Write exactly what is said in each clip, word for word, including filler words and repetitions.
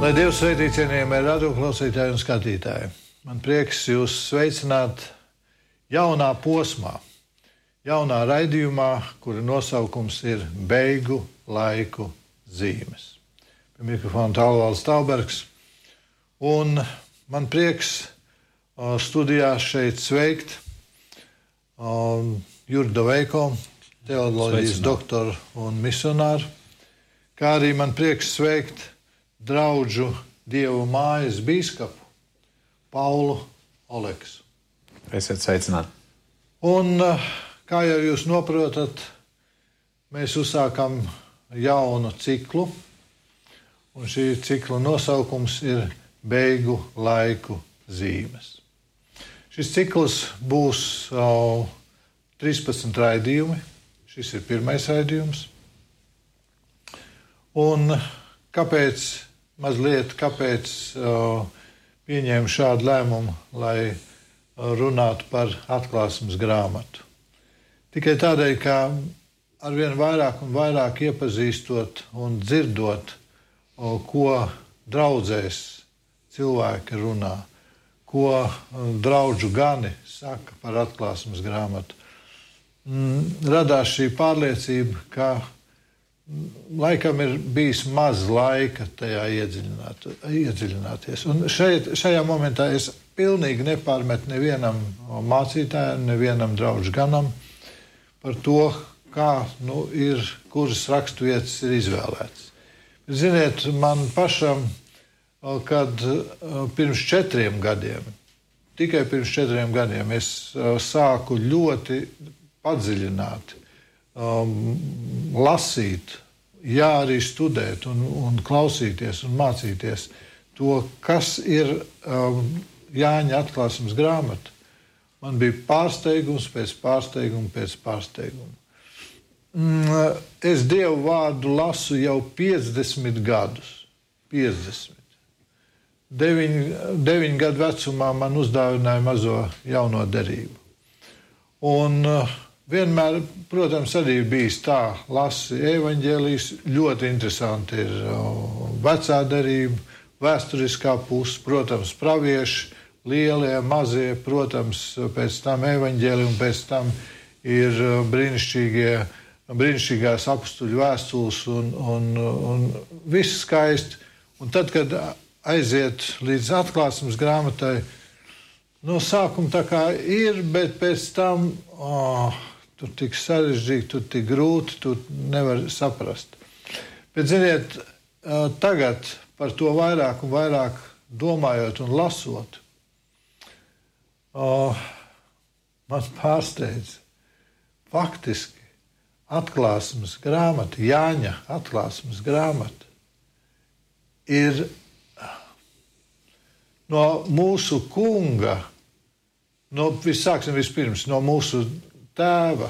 Lai Dievs sveitī cienījamie radioklausītāji un skatītāji. Man prieks jūs sveicināt jaunā posmā, jaunā raidījumā, kura nosaukums ir Beigu laiku zīmes. Pie mikrofona Tālvalds Talbergs. Un man prieks uh, studijā šeit sveikt uh, Jurdu Veiko, teoloģijas doktoru un misionāru, kā arī man prieks sveikt draudžu Dievu mājas bīskapu Paulu Oleksu. Esiet sveicināti. Un, kā jau jūs noprotat, mēs uzsākam jaunu ciklu, un šī cikla nosaukums ir Beigu laiku zīmes. Šis cikls būs uh, trīspadsmit raidījumi. Šis ir pirmais raidījums. Un kāpēc mazliet, kāpēc uh, pieņēmu šādu lēmumu, lai uh, runātu par atklāsmes grāmatu? Tikai tādēļ, ka arvien vairāk un vairāk iepazīstot un dzirdot, uh, ko draudzēs cilvēki runā, ko uh, draudžu gani saka par atklāsmes grāmatu, mm, radās šī pārliecība, ka laikam ir bijis maz laika tajā iedziļināt, iedziļināties. Un šeit, šajā momentā es pilnīgi nepārmetu nevienam mācītājam, nevienam draudžu ganam par to, kā nu, ir, kuras raksturvietas ir izvēlētas. Ziniet, man pašam, kad pirms četriem gadiem, tikai pirms četriem gadiem es sāku ļoti padziļināti Um, lasīt, jā, arī studēt un, un klausīties un mācīties to, kas ir um, Jāņa atklāsmes grāmata. Man bija pārsteigums pēc pārsteiguma pēc pārsteiguma. Mm, es Dievu vārdu lasu jau piecdesmit gadus. piecdesmit. Deviņ, deviņu gadu vecumā man uzdāvināja mazo jauno derību. Un uh, vienmēr, protams, arī bijis tā, lasi evaņģēlijas, ļoti interesanti ir vecā derība, vēsturiskā puse, protams, pravieši, lielie, mazie, protams, pēc tam evaņģēlija un pēc tam ir brīnišķīgie, brīnišķīgās apustuļu vēstules un, un, un viss skaisti. Un tad, kad aiziet līdz atklāsmes grāmatai, no sākuma tā kā ir, bet pēc tam oh, tur tik sarežģīti, tur tik grūti, tur nevar saprast. Bet, ziniet, tagad par to vairāk un vairāk domājot un lasot, man pārsteidz faktiski atklāsmes grāmata, Jāņa atklāsmes grāmata ir no mūsu kunga, no, sāksim vispirms, no mūsu Tēva,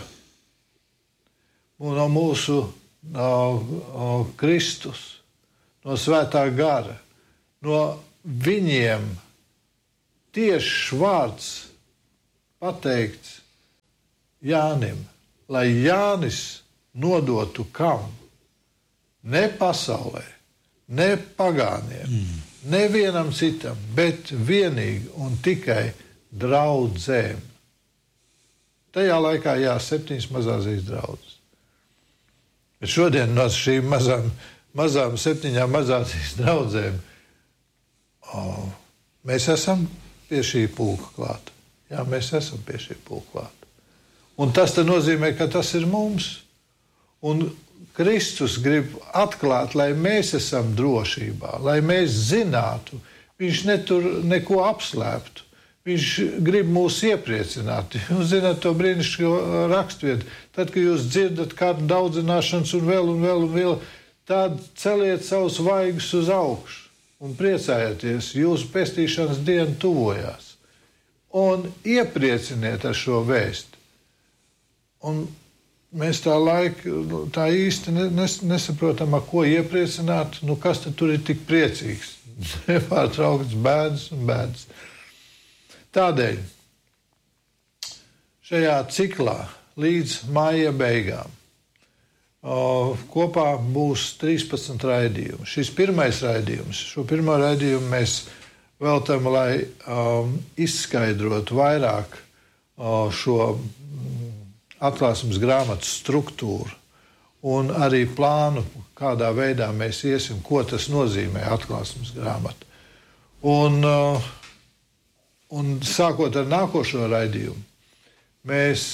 no mūsu no, no Kristus, no Svētā gara, no viņiem tieši vārds pateikts Jānim, lai Jānis nodotu kam? Ne pasaulē, ne pagāniem, mm. nevienam citam, bet vienīgi un tikai draudzēm. Tajā laikā, jā, septiņas mazās draudzes. Bet šodien no šīm mazām, mazām septiņām mazās draudzēm oh, mēs esam pie šī pulka klāt. Jā, mēs esam pie šī pulka klāt. Un tas tad nozīmē, ka tas ir mums. Un Kristus grib atklāt, lai mēs esam drošībā, lai mēs zinātu. Viņš netur neko apslēptu. Viņš grib mūs iepriecināt. Jūs zināt to brīnišķīgo raksturvietu. Tad, kad jūs dzirdat kādu daudzināšanas un vēl un vēl un vēl, tad celiet savus vaigus uz augšu un priecājieties. Jūsu pestīšanas diena tuvojās. Un ieprieciniet ar šo vēstu. Un mēs tā laika, tā īsti nes, nesaprotam, ar ko iepriecināt. Nu, kas tad tur ir tik priecīgs? Nepārtraukts bēdas un bēdas. Tādēļ šajā ciklā līdz māja beigām Kopā būs trīspadsmit raidījumi. Šis pirmais raidījums, šo pirmo raidījumu mēs veltam, lai um, izskaidrotu vairāk uh, šo atklāsmes grāmatas struktūru un arī plānu, kādā veidā mēs iesim, ko tas nozīmē atklāsmes grāmata. Un, uh, un sākot ar nākošo raidījumu, mēs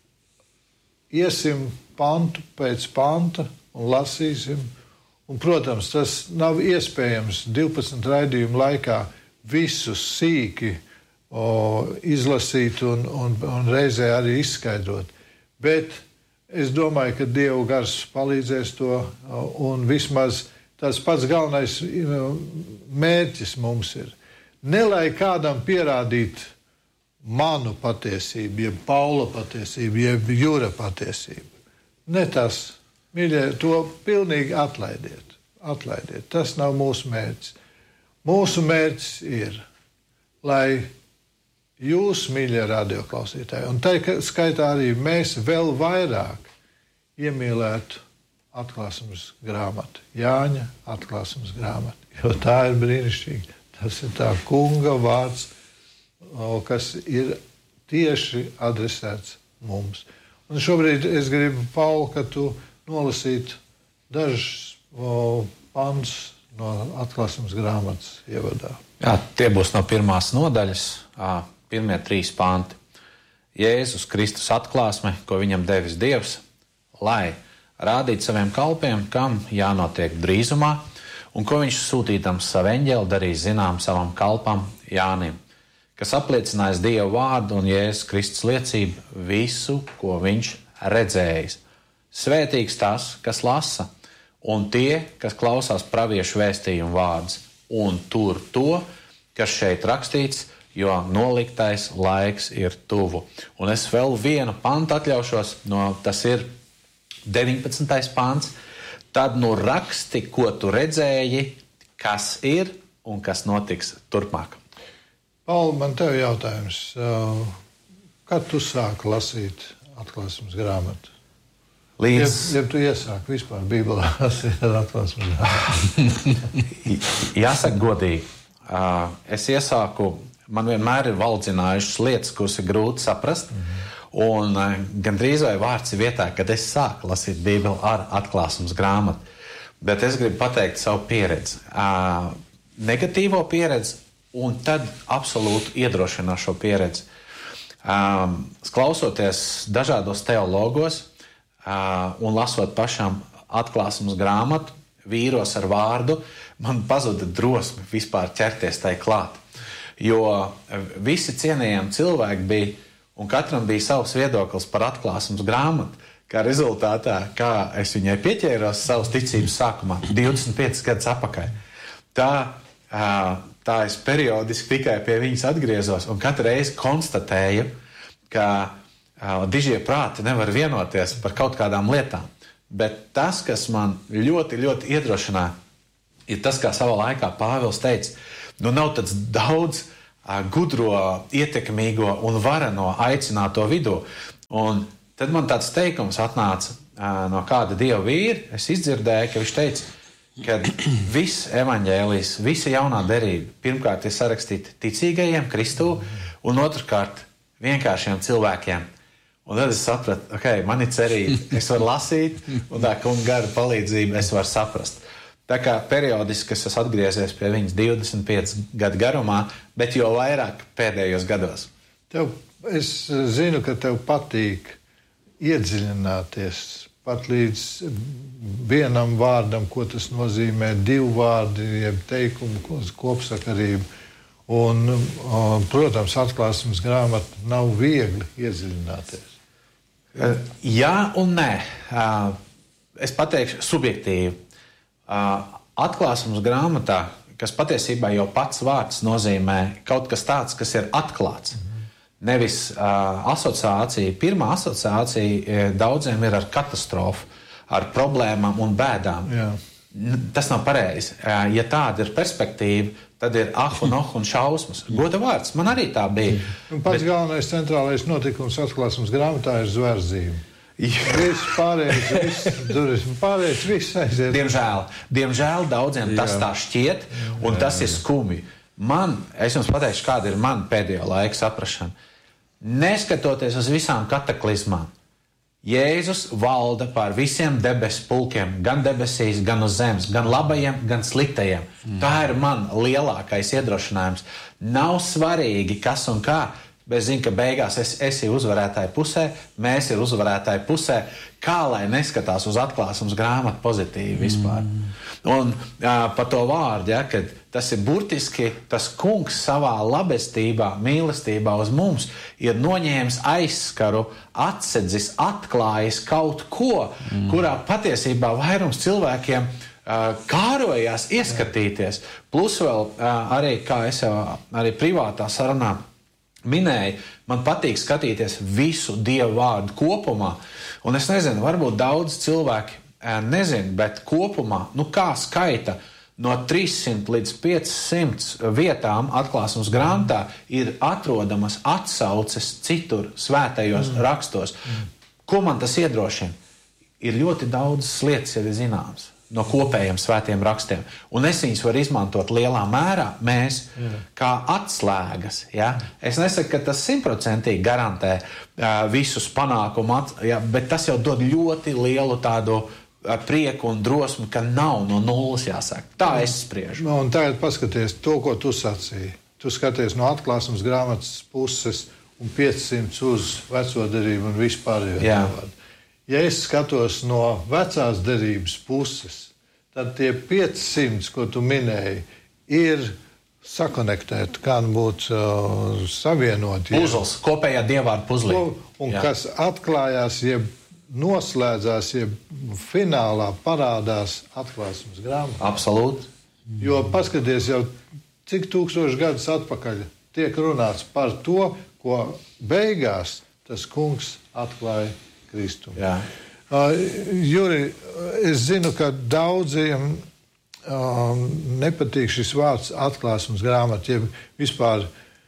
iesim pantu pēc panta un lasīsim. Un, protams, tas nav iespējams divpadsmit raidījumu laikā visus sīki o, izlasīt un, un, un reizē arī izskaidrot. Bet es domāju, ka Dieva gars palīdzēs to, o, un vismaz tas pats galvenais mērķis mums ir. Ne lai kādam pierādīt manu patiesību, jeb Paula patiesību, jeb Jura patiesību. Ne tas. Mīļie, to pilnīgi atlaidiet. atlaidiet. Tas nav mūsu mērķis. Mūsu mērķis ir, lai jūs, mīļie radioklausītāji, un tā skaitā arī mēs vēl vairāk iemīlētu atklāsmes grāmatu, Jāņa atklāsmes grāmatu, jo tā ir brīnišķīga. Tas ir tā kunga vārds, kas ir tieši adresēts mums. Un šobrīd es gribu, Paul, ka tu nolasītu dažus pantus no atklāsmes grāmatas ievadā. Jā, tie būs no pirmās nodaļas, pirmie trīs panti. Jēzus Kristus atklāsme, ko viņam devis Dievs, lai rādītu saviem kalpiem, kam jānotiek drīzumā, un ko viņš sūtītams savu eņģeli darīs zinām savam kalpam Jānim, kas apliecinājis Dievu vārdu un Jēzus Kristus liecību visu, ko viņš redzējis. Svētīgs tas, kas lasa, un tie, kas klausās praviešu vēstījumu vārdus, un tur to, kas šeit rakstīts, jo noliktais laiks ir tuvu. Un es vēl vienu pantu atļaušos, no, tas ir deviņpadsmitais pants. Tad nu raksti, ko tu redzēji, kas ir un kas notiks turpmāk. Paul, man tev jautājums. Kad tu sāki lasīt atklāsmes grāmatu? Līdz... Ja, ja tu iesāki vispār Bībelē lasīt atklāsmes grāmatu? Jāsaka godīgi, es iesāku, man vienmēr ir valdzinājušas lietas, kuras ir grūti saprast, mm-hmm. un gandrīz vai vārds ir vietā, kad es sāku lasīt Bībeli ar atklāsmes grāmatu. Bet es gribu pateikt savu pieredzi. Negatīvo pieredzi un tad absolūti iedrošinošo pieredzi. Klausoties dažādos teologos, Uh, un lasot pašam atklāsmes grāmatu, vīros ar vārdu, man pazuda drosme vispār ķerties tai klāt. Jo visi cienījami cilvēki bija, un katram bija savs viedoklis par atklāsmes grāmatu, kā rezultātā, kā es viņai pieķēros savas ticības sākumā, divdesmit piecus gadus atpakaļ. Tā, uh, tā es periodiski tikai pie viņas atgriezos, un katru reizi konstatēju, ka dižie prāti nevar vienoties par kaut kādām lietām. Bet tas, kas man ļoti, ļoti iedrošināja, ir tas, kā savā laikā Pāvils teica, nu nav tāds daudz uh, gudro, ietekmīgo un vareno aicināto vidū. Un tad man tāds teikums atnāca uh, no kāda dieva vīra. Es izdzirdēju, ka viņš teica, ka viss evaņģēlijs, visa jaunā derība pirmkārt ir sarakstīta ticīgajiem Kristū un otrkārt vienkāršiem cilvēkiem. Un tad es sapratu, ok, man ir cerība, es varu lasīt, un tā kunga gara palīdzība es varu saprast. Tā kā periodiski es esmu atgriezies pie viņas divdesmit pieci gadu garumā, bet jo vairāk pēdējos gados. Tev, es zinu, ka tev patīk iedziļināties pat līdz vienam vārdam, ko tas nozīmē, divu vārdi, jeb teikumu, kopsakarību. Un, protams, atklāsmes grāmata nav viegli iedziļināties. Jā un nē. Es pateikšu subjektīvi. Atklāsmes grāmatā, kas patiesībā jau pats vārds nozīmē kaut kas tāds, kas ir atklāts. Mm-hmm. Nevis asociācija. Pirmā asociācija daudziem ir ar katastrofu, ar problēmām un bēdām. Jā. Tas nav pareizi. Ja tāda ir perspektīva, tad ir ah un oh un šausmas. Goda vārds, man arī tā bija. Un pats Bet... galvenais centrālais notikums atklāsmes grāmatā ir zvērzīme. Viss pārējais, viss durvis, pārējais, viss aiziet. Diemžēl, diemžēl daudziem tas Jā. tā šķiet, un Jā. tas ir skumji. Man, es jums pateikšu, kāda ir man pēdējo laiku saprašana. Neskatoties uz visām kataklizmām, Jēzus valda pār visiem debesu pulkiem, gan debesīs, gan uz zemes, gan labajiem, gan sliktajiem. Mm. Tā ir man lielākais iedrošinājums. Nav svarīgi, kas un kā, bet es zinu, ka beigās es esi uzvarētāju pusē, mēs ir uzvarētāju pusē, kā lai neskatās uz atklāsums grāmatu pozitīvi vispār. Mm. Un uh, par to vārdu, ja, kad tas ir burtiski, tas kungs savā labestībā, mīlestībā uz mums ir noņēmis aizskaru, atsedzis, atklājis kaut ko, mm. kurā patiesībā vairums cilvēkiem uh, kārojās ieskatīties. Plus vēl uh, arī, kā es jau arī privātā sarunā minēju, man patīk skatīties visu Dievu vārdu kopumā. Un es nezinu, varbūt daudz cilvēki uh, nezinu, bet kopumā, nu kā skaita, no trīssimt līdz piecsimt vietām atklāsums grāmatā ir atrodamas atsauces citur svētajos mm. rakstos. Mm. Ko man tas iedrošina? Ir ļoti daudz lietas jau ir zināmas no kopējiem svētiem rakstiem. Un es viņus varu izmantot lielā mērā, mēs, mm. kā atslēgas. Ja? Es nesaku, ka tas simtprocentīgi garantē uh, visus panākumus, ja? Bet tas jau dod ļoti lielu tādu prieku un drosmi, ka nav no nulles jāsāk. Tā es spriežu. No, un tagad paskaties to, ko tu sacīji. Tu skaties no atklāsums grāmatas puses un piecsimt uz veco derību un vispārējo. Ja es skatos no vecās derības puses, tad tie piecsimt, ko tu minēji, ir sakonektēti, kā nu būtu uh, savienoti. Puzls, kopējā dievvvārdu puzlī. Un Jā. kas atklājās, jeb noslēdzās, ja finālā parādās atklāsums grāmatā. Absolūti. Jo paskaties jau, cik tūkstoši gadus atpakaļ tiek runāts par to, ko beigās tas kungs atklāja Kristumu. Jā. Uh, Juri, es zinu, ka daudziem um, nepatīk šis vārds atklāsums grāmata, ja vispār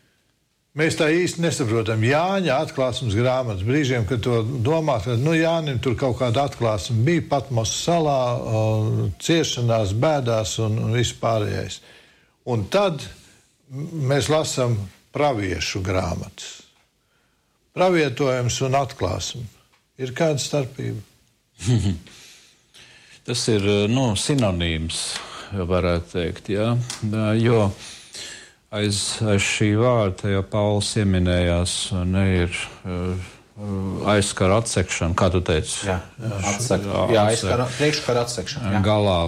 mēs tā īsti nesaprotam Jāņa atklāsums grāmatas. Brīžiem, kad to domā, ka nu, Jānim tur kaut kāda atklāsuma bija Patmos salā, uh, ciešanās, bēdās un, un vispārējais. Un tad mēs lasām praviešu grāmatas. Pravietojums un atklāsuma. Ir kāda starpība? Tas ir nu, sinonīms, varētu teikt, jā. Jo aiz, aiz šī vārda jau Pauls ieminējās, ne ir uh, aizskara atsekšana, kā tu teici? Jā, atsekšana. Jā, aizskara, priekškara atsekšana. Jā. Galā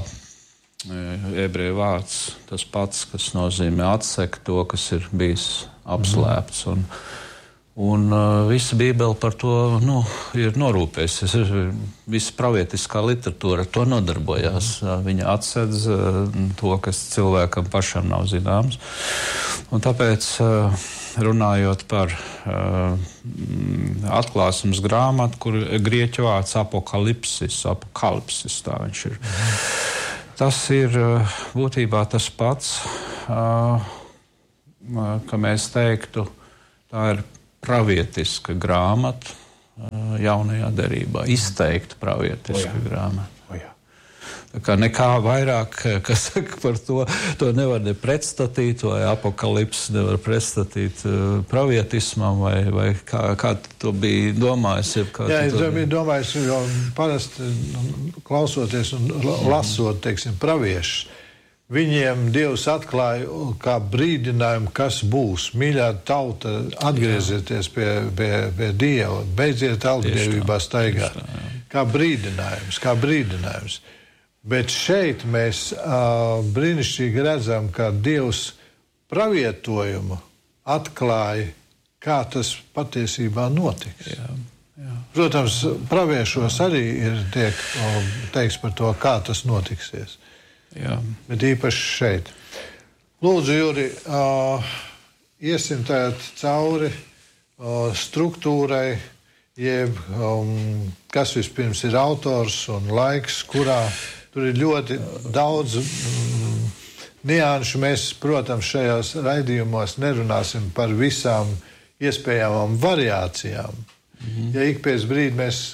ebreju vārds tas pats, kas nozīmē atsekt to, kas ir bijis apslēpts. Un, un uh, visa Bībele par to nu, ir norūpējusies. Visa pravietiskā literatūra to nodarbojās. Viņa atsedz uh, to, kas cilvēkam pašam nav zināms. Un tāpēc, uh, runājot par uh, atklāsums grāmatu, kur grieķu vārds apokalipsis, apokalipsis, tā viņš ir. Tas ir uh, būtībā tas pats, uh, uh, ka mēs teiktu, tā ir pravietiska grāmata uh, jaunajā derībā, izteikti pravietiska o, grāmata. O, jā. Tā kā nekā vairāk, kas saka par to, to nevar ne pretstatīt, vai apokalipsi nevar pretstatīt uh, pravietismam, vai, vai kā, kā to bija domājis. Kā Jā, es to... biju domājis, jo parasti klausoties un lasot, teiksim, praviešus, viņiem Dievs atklāja kā brīdinājumu, kas būs. Mīļā tauta, atgriezieties pie, pie, pie Dieva, beidziet algdievībā staigāt. Kā brīdinājums, kā brīdinājums. Bet šeit mēs uh, brīnišķīgi redzam, ka Dievs pravietojumu atklāja, kā tas patiesībā notiks. Jā, jā. Protams, praviešos arī ir tiek teiks par to, kā tas notiksies. Jā. Bet īpaši šeit. Lūdzu, Juri, uh, iesim tagad cauri uh, struktūrai, jeb um, kas vispirms ir autors un laiks, kurā tur ir ļoti daudz um, nianšu. Mēs, protams, šajās raidījumos nerunāsim par visām iespējamām variācijām. Mm-hmm. Ja ik pēc brīdi mēs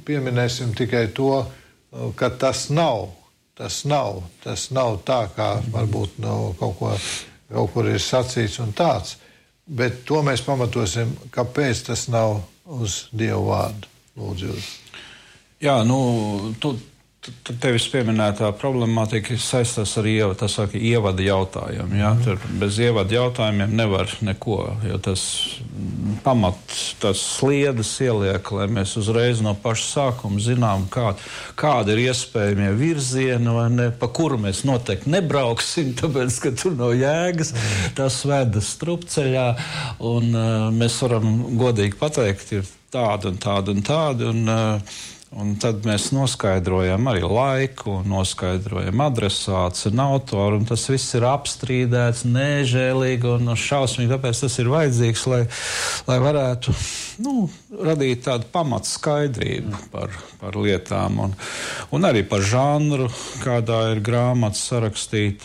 pieminēsim tikai to, ka tas nav. Tas nav. Tas nav tā, kā varbūt no kaut, ko, kaut kur ir sacīts un tāds. Bet to mēs pamatosim, kāpēc tas nav uz Dievu vārdu. Lūdzu, jūs. Jā, nu, tu, tu tevis pieminētā problemātika saistās ar ieva, tā saka, ievada jautājumu. Ja? Tur bez ievada jautājumiem nevar neko, jo tas pamat, tas sliedas ieliek, lai mēs uzreiz no paša sākuma zinām, kā, kāda ir iespējamie virzieni, vai ne, pa kuru mēs noteikti nebrauksim, tāpēc, ka tur no jēgas tas veda strupceļā, un uh, mēs varam godīgi pateikt, ir tāda un tāda un tāda, un uh, Un tad mēs noskaidrojam arī laiku, noskaidrojam adresāts un autoru, un tas viss ir apstrīdēts, nežēlīgi un šausmīgi, tāpēc tas ir vajadzīgs, lai, lai varētu nu, radīt tādu pamatu skaidrību par, par lietām un, un arī par žanru, kādā ir grāmata sarakstīta,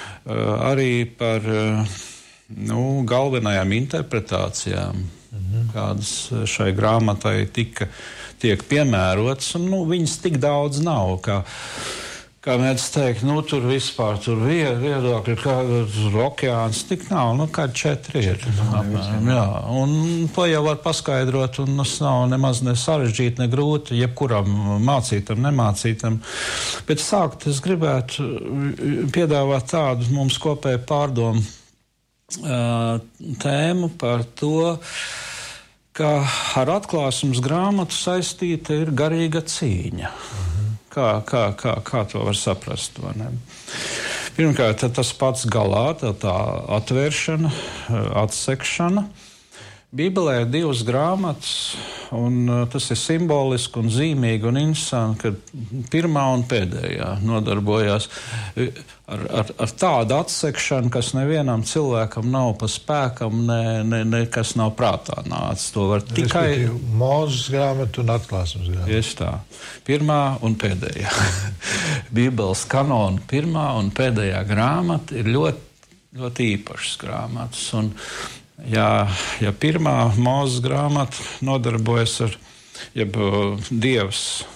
arī par nu, galvenajām interpretācijām, mhm. kādas šai grāmatai tika tiek piemērots, un nu, viņas tik daudz nav, kā, kā mēdz teikt, nu, tur vispār tur viedokļi, kā tur okeāns, tik nav, nu, kādi četri ir. Apmēram, jā, un to jau var paskaidrot, un tas nav nemaz ne sarežģīti, ne grūti, jebkuram mācītam, nemācītam. Bet sākt es gribētu piedāvāt tādu mums kopēju pārdomu uh, tēmu par to, ka ar atklāsmes grāmatu saistīta ir garīga cīņa. Mhm. Kā, kā, kā, kā to var saprast? Vai ne? Pirmkārt, tas pats galā, tā, tā atvēršana, atsekšana. Bībelē ir divas grāmatas, un tas ir simboliski un zīmīgi un interesanti, ka pirmā un pēdējā nodarbojās ar, ar, ar tādu atsekšanu, kas nevienam cilvēkam nav pa spēkam, ne, ne, ne kas nav prātā nācis. To var tikai... Mūzes grāmata un atklāsmes grāmata. Tieši tā. Pirmā un pēdējā. Bībeles kanona pirmā un pēdējā grāmata ir ļoti, ļoti īpašas grāmatas, un Ja, ja pirmā Mūzes grāmata nodarbojas ar, jeb Dievs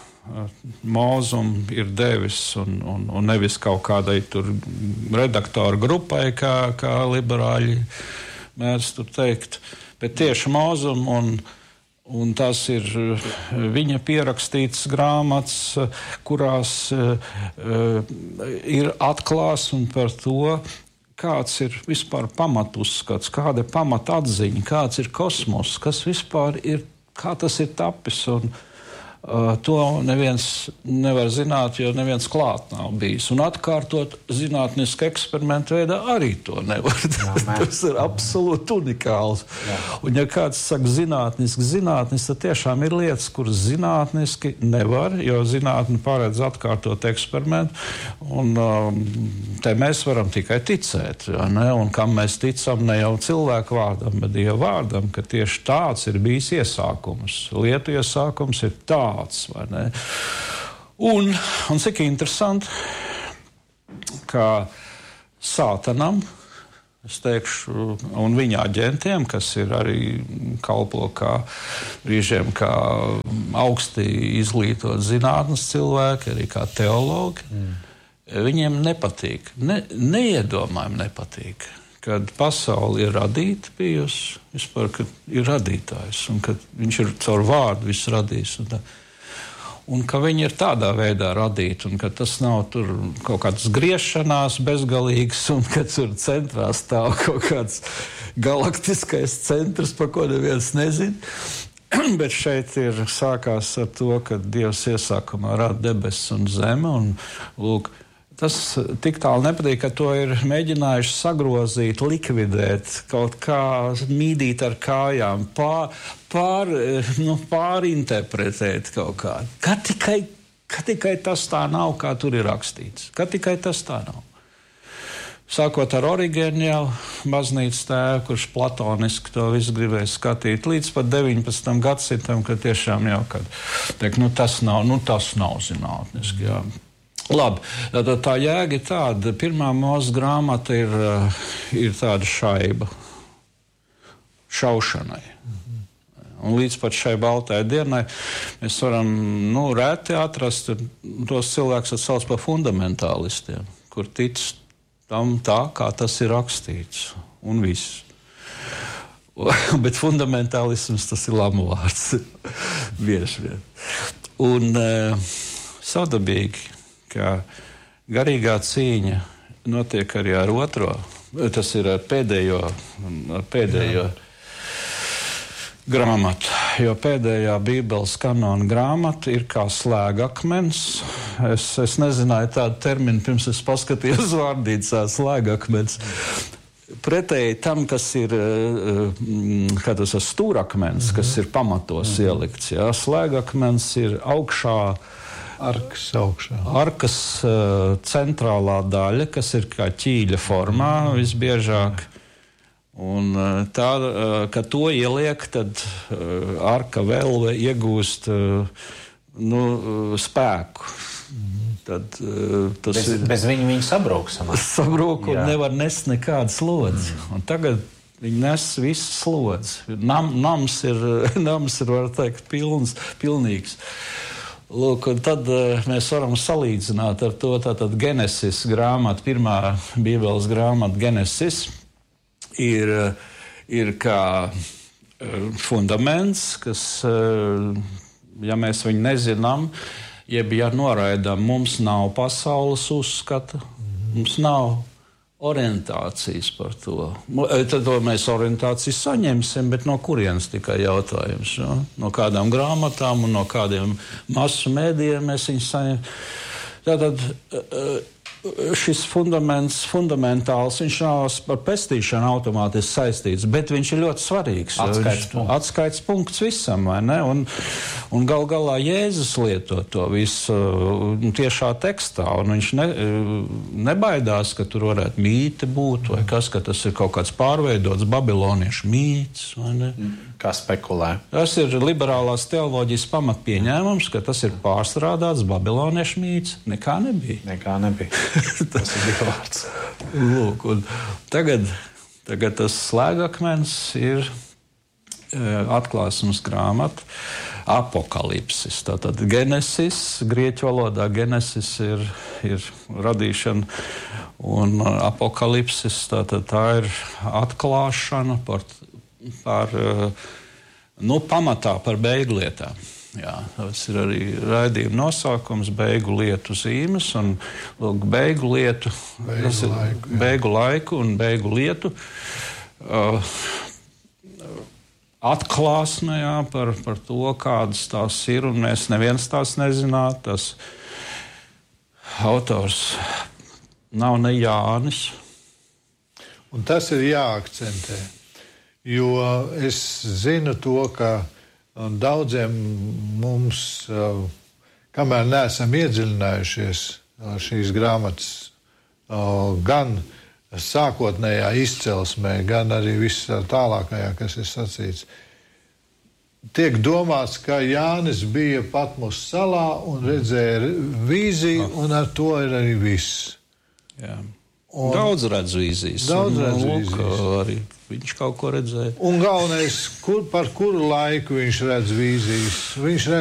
Mūzum ir devis un, un, un nevis kaut kādai tur redaktoru grupai, kā, kā liberāļi mēdz tur teikt, bet tieši Mūzum un, un tas ir viņa pierakstītas grāmatas, kurās uh, ir atklāsme par to, kāds ir vispār pamatuzskats, kāda ir pamata atziņa, kāds ir kosmos, kas vispār ir, kā tas ir tapis. Un, uh, to neviens nevar zināt, jo neviens klāt nav bijis. Un atkārtot zinātniska eksperimenta veidā arī to nevar. Tas ir absolūti unikāls. Jā. Un ja kāds saka zinātniski, zinātniski, tad tiešām ir lietas, kuras zinātniski nevar, jo zinātni paredz atkārtot eksperimentu. Un um, te mēs varam tikai ticēt. Ja, ne? Un kam mēs ticam, ne jau cilvēku vārdam, bet Dieva vārdam, ka tieši tāds ir bijis iesākums. Lietu iesākums ir tāds, vai ne? Un, un cik interesanti, ka Sātanam, es teikšu, un viņa aģentiem, kas ir arī kalpo kā brīžiem kā augsti izglītot zinātnes cilvēki, arī kā teologi, mm. viņiem nepatīk, ne, neiedomājami nepatīk, kad pasaule ir radīta bijusi, vispār, kad ir radītājs, un kad viņš ir caur vārdu visu radījis. Un, tā, un ka viņi ir tādā veidā radīti, un ka tas nav tur kaut kāds griešanās bezgalīgs, un ka tur centrā stāv kaut kāds galaktiskais centrs, par ko neviens nezin. Bet šeit ir sākās ar to, ka Dievs iesākumā rada debesis un zemi, un lūk, tas tik tālu nepatīk, ka to ir mēģinājuši sagrozīt, likvidēt, kaut kā mīdīt ar kājām, pār, pār, nu, pārinterpretēt kaut kā. Ka tikai, ka tikai tas tā nav, kā tur ir rakstīts. Ka tikai tas tā nav. Sākot ar Origēnu jau baznīcas tēvu, kurš platoniski to visu gribēja skatīt, līdz pat deviņpadsmitam gadsimtam, kad tiešām jau, kad teik, nu, tas nav, nu, tas nav zinātniski, jā. Labi, tad tā jēga ir tāda, pirmā Mūzes grāmata ir, ir tāda šaiba šaušanai. Mm-hmm. Un līdz pat šai baltai dienai mēs varam nu, reti atrast tos cilvēkus, kas sauc par fundamentālistiem, kur tic tam tā, kā tas ir rakstīts. Un viss. Bet fundamentālisms tas ir lamu vārds. Bieži vien. Un uh, sadabīgi, ka garīgā cīņa notiek arī ar otro. Tas ir ar pēdējo, ar pēdējo grāmatu. Jo pēdējā Bībeles kanona grāmata ir kā slēgakmens. Es, es nezināju tādu terminu, pirms es paskatījos vārdīcā slēgakmens. Pretēji tam, kas ir, kā tas ir stūrakmens, kas ir pamatos ielikts. Jā. Slēgakmens ir augšā, Arkas augšā. Arkas uh, centrālā daļa, kas ir kā ķīļa formā visbiežāk. Un uh, tā, uh, kad to ieliek, tad uh, arka velve iegūst uh, nu, uh, spēku. Tad, uh, tas bez, ir, bez viņa viņa sabrūk. Sabrūk un nevar nest nekādu slodzi. Mm. Un tagad viņi nes visu slodzi. Nam, nams ir, nams ir, var teikt, pilns, pilnīgs. Lūk, un tad uh, mēs varam salīdzināt ar to tātad Genesis grāmatu, pirmā Bībeles grāmata Genesis ir, ir kā uh, fundaments, kas, uh, ja mēs viņu nezinām, jeb ja noraidām, mums nav pasaules uzskata, mums nav orientācijas par to. Tad to mēs orientāciju saņemsim, bet no kurienes tikai jautājums? Ja? No kādām grāmatām un no kādiem masu mēdījiem mēs viņus saņemsim. Tātad šis fundaments, fundamentāls, viņš nav par pestīšanu automātiski saistīts, bet viņš ir ļoti svarīgs. Atskaits punkts. Atskaits punkts visam, vai ne? Un, un gal galā Jēzus lieto to visu tiešā tekstā, un viņš ne, nebaidās, ka tur varētu mīti būt, vai kas, ka tas ir kaut kāds pārveidots babiloniešu mīts, vai ne? Kā spekulē. Tas ir liberālās teoloģijas pamatpieņēmums, ka tas ir pārstrādāts babiloniešu mīts. Nekā nebija. Nekā nebija. Tas ir bija vārds. Lūk, un tagad, tagad tas slēgakmens ir atklāsmes grāmata Apokalipsis. Tātad Genesis, grieķu valodā Genesis ir, ir radīšana, un Apokalipsis tātad tā ir atklāšana par, par nu, pamatā par beigu lietām. Jā, tas ir arī raidījuma nosaukums, beigu lietu zīmes, un lūk, beigu lietu, beigu tas ir laiku, beigu laiku un beigu lietu. Uh, atklāsmē, jā, par, par to, kādas tās ir, un mēs neviens tās nezināt. Tas autors nav ne Jānis. Un tas ir jāakcentē, jo es zinu to, ka daudziem mums, kamēr neesam iedziļinājušies šīs grāmatas, gan sākotnējā izcelsmē, gan arī visā tālākajā, kas ir sacīts, tiek domāts, ka Jānis bija Patmos salā un redzēja vīziju, un ar to ir arī viss. Jā. Un daudz redz vīzijas. Daudz redz un, vīzijas. Arī viņš kaut ko redzēja. Un galvenais, kur, par kuru laiku viņš redz vīzijas? Viņš redz